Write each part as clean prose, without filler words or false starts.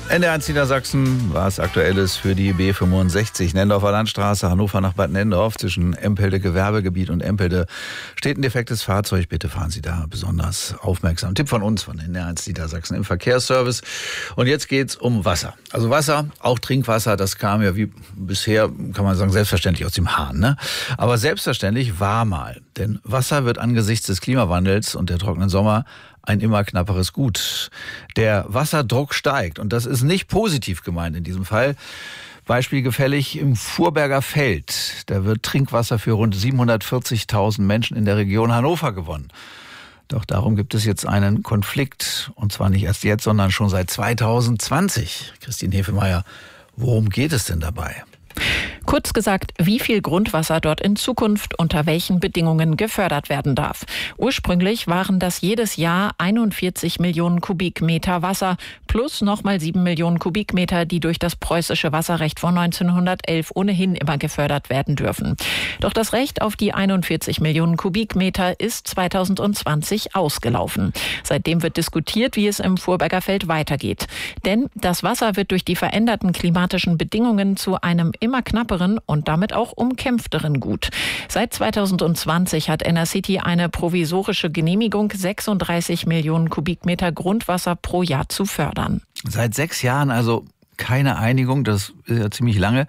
NDR1 Niedersachsen, was Aktuelles für die B65. Nendorfer Landstraße, Hannover nach Bad Nendorf. Zwischen Empelde Gewerbegebiet und Empelde steht ein defektes Fahrzeug. Bitte fahren Sie da besonders aufmerksam. Tipp von uns, von NDR1 Niedersachsen im Verkehrsservice. Und jetzt geht's um Wasser. Also Wasser, auch Trinkwasser, das kam ja wie bisher, kann man sagen, selbstverständlich aus dem Hahn, ne? Aber selbstverständlich war mal. Denn Wasser wird angesichts des Klimawandels und der trockenen Sommer ein immer knapperes Gut. Der Wasserdruck steigt und das ist nicht positiv gemeint in diesem Fall. Beispiel gefällig im Furberger Feld. Da wird Trinkwasser für rund 740.000 Menschen in der Region Hannover gewonnen. Doch darum gibt es jetzt einen Konflikt. Und zwar nicht erst jetzt, sondern schon seit 2020. Christine Hefemeyer, worum geht es denn dabei? Kurz gesagt, wie viel Grundwasser dort in Zukunft unter welchen Bedingungen gefördert werden darf. Ursprünglich waren das jedes Jahr 41 Millionen Kubikmeter Wasser plus nochmal 7 Millionen Kubikmeter, die durch das preußische Wasserrecht von 1911 ohnehin immer gefördert werden dürfen. Doch das Recht auf die 41 Millionen Kubikmeter ist 2020 ausgelaufen. Seitdem wird diskutiert, wie es im Furberger Feld weitergeht. Denn das Wasser wird durch die veränderten klimatischen Bedingungen zu einem immer knapperen und damit auch umkämpfteren Gut. Seit 2020 hat Enercity eine provisorische Genehmigung, 36 Millionen Kubikmeter Grundwasser pro Jahr zu fördern. Seit 6 Jahren also keine Einigung, das ist ja ziemlich lange.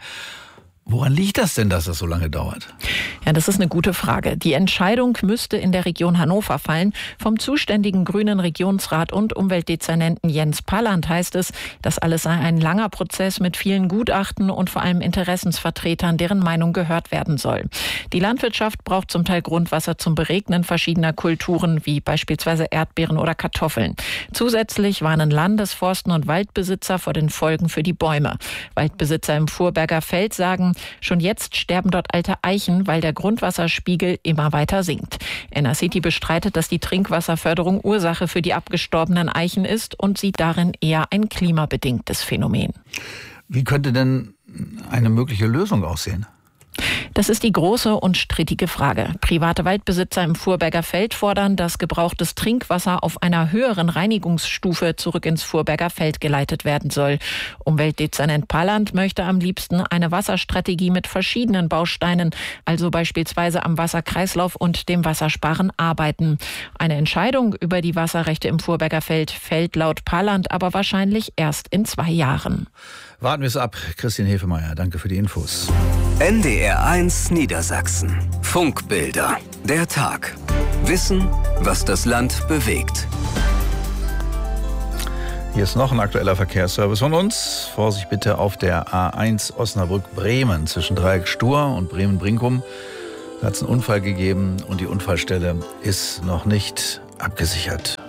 Woran liegt das denn, dass das so lange dauert? Ja, das ist eine gute Frage. Die Entscheidung müsste in der Region Hannover fallen. Vom zuständigen grünen Regionsrat und Umweltdezernenten Jens Palland heißt es, das alles sei ein langer Prozess mit vielen Gutachten und vor allem Interessensvertretern, deren Meinung gehört werden soll. Die Landwirtschaft braucht zum Teil Grundwasser zum Beregnen verschiedener Kulturen, wie beispielsweise Erdbeeren oder Kartoffeln. Zusätzlich warnen Landesforsten und Waldbesitzer vor den Folgen für die Bäume. Waldbesitzer im Furberger Feld sagen, schon jetzt sterben dort alte Eichen, weil der Grundwasserspiegel immer weiter sinkt. Enercity bestreitet, dass die Trinkwasserförderung Ursache für die abgestorbenen Eichen ist und sieht darin eher ein klimabedingtes Phänomen. Wie könnte denn eine mögliche Lösung aussehen? Das ist die große und strittige Frage. Private Waldbesitzer im Furberger Feld fordern, dass gebrauchtes Trinkwasser auf einer höheren Reinigungsstufe zurück ins Furberger Feld geleitet werden soll. Umweltdezernent Palland möchte am liebsten eine Wasserstrategie mit verschiedenen Bausteinen, also beispielsweise am Wasserkreislauf und dem Wassersparen, arbeiten. Eine Entscheidung über die Wasserrechte im Furberger Feld fällt laut Palland aber wahrscheinlich erst in 2 Jahren. Warten wir es ab. Christine Hefemeyer, danke für die Infos. NDR1 Niedersachsen. Funkbilder. Der Tag. Wissen, was das Land bewegt. Hier ist noch ein aktueller Verkehrsservice von uns. Vorsicht bitte auf der A1 Osnabrück-Bremen zwischen Dreieck Stur und Bremen-Brinkum. Da hat es einen Unfall gegeben und die Unfallstelle ist noch nicht abgesichert.